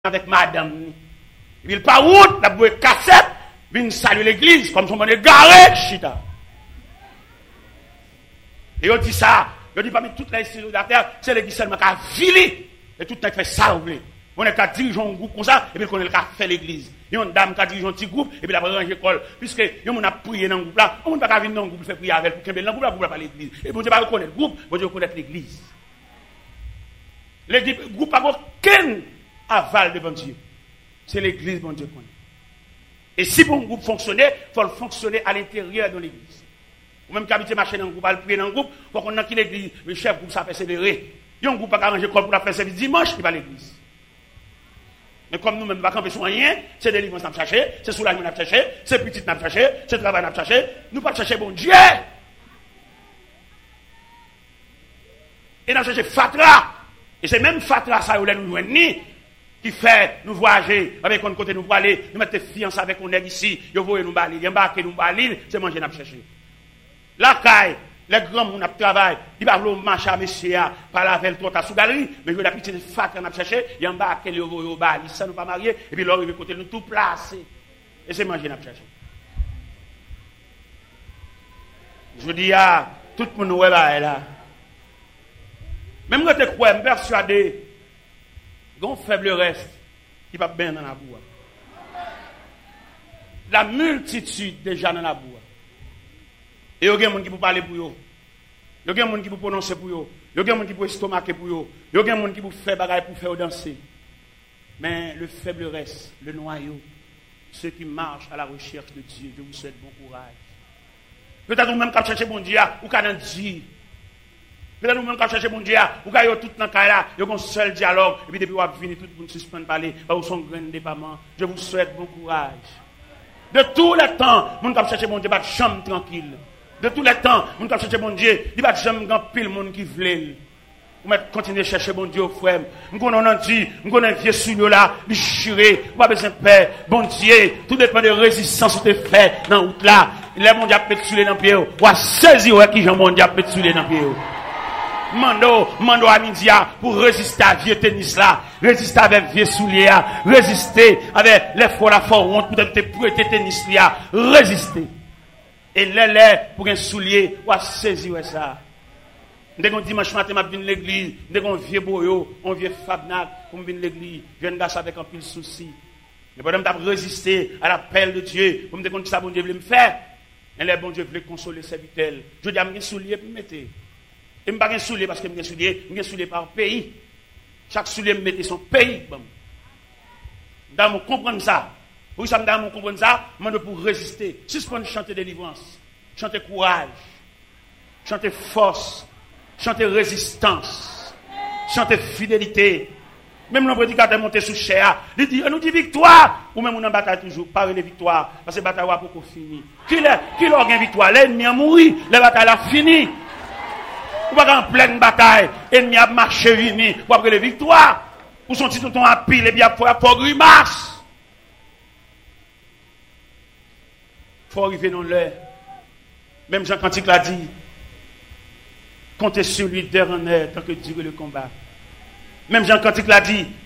avec madame. Il pas route, la bouée cassette, vient saluer l'église, comme son monde est garé, chita. Et on dit ça, on dit parmi toutes les institutions de la terre, c'est l'église seulement qui a vilé. Et tout le monde fait ça, vous voulez. On est qu'à diriger un groupe comme ça, et puis on est qu'à faire l'église. Il y a une dame qui a dirigé un petit groupe, et puis la ranger l'école. Puisque, on a prié dans le groupe là, on ne peut pas venir dans le groupe, faire prier avec, pour qu'il y ait dans le groupe là, pour l'église. Et bon Dieu va reconnaître le groupe, bon Dieu va reconnaître l'église. Le groupe n'a aucun aval devant Dieu. C'est l'église, bon Dieu connaît. Et si pour un groupe fonctionner, il faut le fonctionner à l'intérieur de l'église. Ou même qu'habiter marcher dans un groupe, aller prier dans un groupe, il faut qu'on ait l'église, le chef groupe, ça persévérer. Il y a un groupe qui a arrangé pour la faire service dimanche, il va à l'église. Mais comme nous-mêmes, nous ne pouvons pas camper rien, c'est des livres qu'on a cherché, c'est soulagement qu'on a cherché, c'est petit qu'on a cherché, c'est travail qu'on a cherché, nous ne pouvons pas chercher bon Dieu. Et nous avons cherché Fatra. Et c'est même Fatra, ça, où nous joignons, qui fait nous voyager, avec un côté nous pour aller, nous mettre fiancés avec un nègre ici, nous voyons nous balir, embarquer nous balir, c'est manger nous chercher. La caille, les grands monde travaillent, ils va vouloir marcher à monsieur, par la veille, trop à sous galerie, mais je la petite fat qu'on a cherché, ils embarquent les au balir, ça nous pas marier, et puis leur côté nous tout placer. Et c'est manger nous chercher. Je dis à tout le monde là. Même quand tu crois, je suis persuadé, il y a un faible reste qui va bien dans la boue. La multitude déjà dans la boue. Et il y a des gens qui peuvent parler pour eux. Il y a des gens qui peuvent prononcer pour eux. Il y a des gens qui peuvent estomaquer pour eux. Il y a des gens qui peuvent faire bagaille pour faire danser. Mais le faible reste, le noyau, ceux qui marchent à la recherche de Dieu, je vous souhaite bon courage. Peut-être vous-même quand cherchez bon Dieu, ou quand on dit. Peut-être nous-mêmes quand chercher mon Dieu, vous avez tout dans le cas là, il y a un seul dialogue, et puis depuis vous avez fini, tout le monde suspend parler, vous son grand départ. Je vous souhaite bon courage. De tous les temps, nous avons cherché mon Dieu, pas de chambre tranquille. De tous les temps, nous avons cherché mon Dieu, il n'y a pas de chambre grand pile monde qui veut. Vous continuez à chercher mon Dieu, frère. Nous avons dit, nous avons un vieux souillot là, déchiré, vous avez besoin de paix, bon Dieu, tout dépend de résistance que tu fais dans la route là. Les mon Dieu a pétulé dans le pied, ou à saisir qui Jean mon Dieu a pétulé dans le pied. Mando à midi pour résister à vieux tennis là, résister avec vieux souliers là, résister avec les fois la fois honte pour te prêter tennis là, résister. Et les pour un soulier ou à saisir ça. Dès qu'on dimanche matin m'a venir l'église, dès qu'on vieux boyo, on vieux fabnac pour venir l'église, je viens d'asseoir avec un pile souci. Mais pendant que résister à l'appel de Dieu, pour me dire que ça bon Dieu veut me faire. Et les bon Dieu veut consoler ses vitelles. Je dis à mes souliers pour mettre. Et je ne pas soulier parce que je suis soulier par pays. Chaque soulier me mettait son pays. Dans mon comprendre ça. Pour ça, dans mon comprendre ça, je pour résister. Suspendre chanter délivrance, chanter courage, chanter force, chanter résistance, chanter fidélité. Même le prédicateur monté sous chair, il dit, nous dit victoire. Ou même on en bataille toujours, parler de victoire. Parce que la bataille n'est pas finie. Qui l'a gagné victoire? L'ennemi a mouru, la bataille a fini. Ou pas en pleine bataille, ennemi a marché vini, pour après les victoires, ou son titre ton à pile, et bien pour grimace. Faut arriver dans l'heure. Même Jean Cantique l'a dit, comptez sur lui d'heure en heure, tant que dure le combat. Même Jean Cantique l'a dit,